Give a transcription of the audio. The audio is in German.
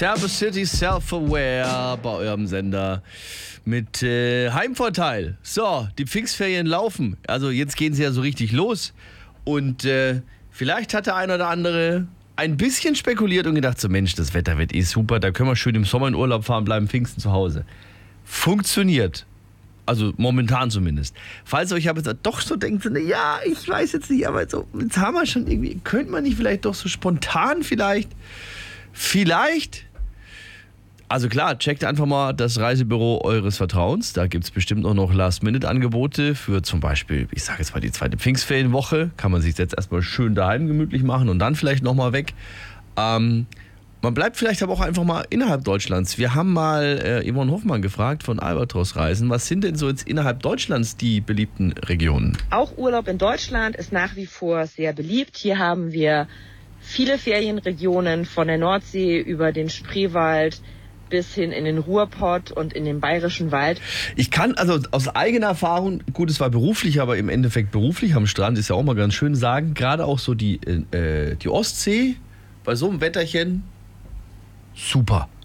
Turbo City Self-Aware bei eurem Sender mit Heimvorteil. So, die Pfingstferien laufen. Also jetzt gehen sie ja so richtig los. Und vielleicht hat der ein oder andere ein bisschen spekuliert und gedacht, so Mensch, das Wetter wird eh super, da können wir schön im Sommer in Urlaub fahren, bleiben Pfingsten zu Hause. Funktioniert. Also momentan zumindest. Falls ihr euch aber doch so denkt, so, ja, ich weiß jetzt nicht, aber so, jetzt haben wir schon irgendwie, könnte man nicht vielleicht doch so spontan vielleicht, also klar, checkt einfach mal das Reisebüro eures Vertrauens. Da gibt es bestimmt auch noch Last-Minute-Angebote für zum Beispiel, ich sage jetzt mal die zweite Pfingstferienwoche. Kann man sich jetzt erstmal schön daheim gemütlich machen und dann vielleicht nochmal weg. Man bleibt vielleicht aber auch einfach mal innerhalb Deutschlands. Wir haben mal Yvonne Hoffmann gefragt von Albatros Reisen. Was sind denn so jetzt innerhalb Deutschlands die beliebten Regionen? Auch Urlaub in Deutschland ist nach wie vor sehr beliebt. Hier haben wir viele Ferienregionen von der Nordsee über den Spreewald bis hin in den Ruhrpott und in den Bayerischen Wald. Ich kann also aus eigener Erfahrung, gut, es war beruflich, aber im Endeffekt beruflich am Strand ist ja auch mal ganz schön sagen, gerade auch so die Ostsee bei so einem Wetterchen, super.